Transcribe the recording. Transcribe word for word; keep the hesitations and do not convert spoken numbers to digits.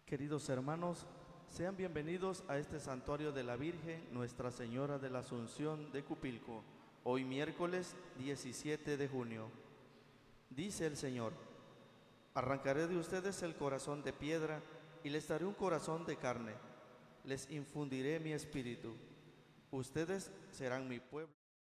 Queridos hermanos, sean bienvenidos a este santuario de la Virgen Nuestra Señora de la Asunción de Cupilco, hoy miércoles diecisiete de junio. Dice el Señor: arrancaré de ustedes el corazón de piedra y les daré un corazón de carne. Les infundiré mi espíritu. Ustedes serán mi pueblo.